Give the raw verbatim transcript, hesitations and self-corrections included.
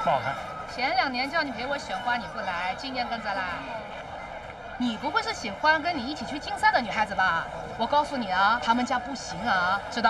不好看。 前两年叫你陪我选花你不来，今年跟着啦？你不会是喜欢跟你一起去竞赛的女孩子吧？我告诉你啊，他们家不行啊，知道